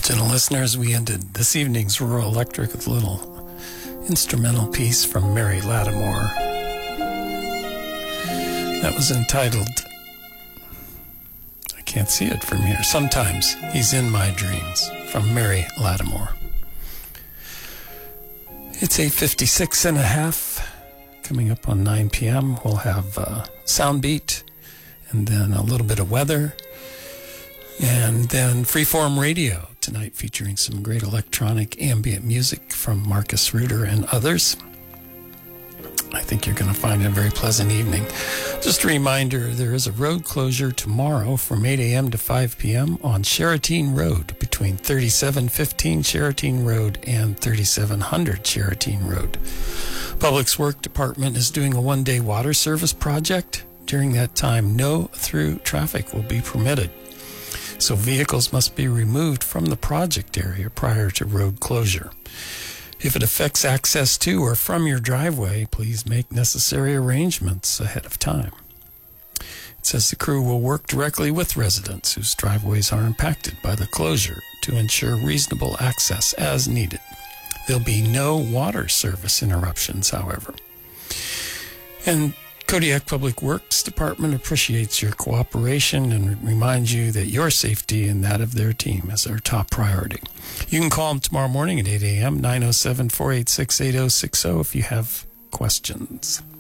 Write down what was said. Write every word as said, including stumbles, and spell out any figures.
gentle listeners, we ended this evening's Rural Electric with a little instrumental piece from Mary Lattimore. That was entitled, I can't see it from here, Sometimes He's in My Dreams, from Mary Lattimore. It's eight fifty-six and a half. Coming up on nine p.m. we'll have uh, Soundbeat, and then a little bit of weather, and then Freeform Radio tonight, featuring some great electronic ambient music from Marcus Reuter and others. I think you're going to find it a very pleasant evening. Just a reminder, there is a road closure tomorrow from eight a.m. to five p.m. on Cheratine Road, between thirty-seven fifteen Cheratine Road and thirty-seven hundred Cheratine Road. Public Works Department is doing a one-day water service project. During that time, no through traffic will be permitted, so vehicles must be removed from the project area prior to road closure. If it affects access to or from your driveway, please make necessary arrangements ahead of time. It says the crew will work directly with residents whose driveways are impacted by the closure to ensure reasonable access as needed. There'll be no water service interruptions, however. And Kodiak Public Works Department appreciates your cooperation and reminds you that your safety and that of their team is our top priority. You can call them tomorrow morning at eight a.m., nine oh seven, four eight six, eight oh six oh if you have questions.